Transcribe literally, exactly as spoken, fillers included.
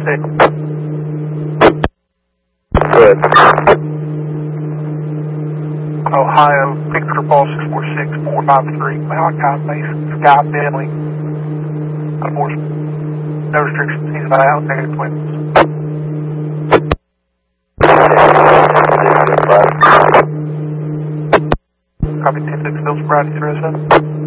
six. Good. Ohio, Victor Ball six four six, four five three, Malachi Mason, Sky Bentley. Unfortunately, no restrictions, he's not out, negative twins. Copy ten six, Phil Sobriety three oh seven.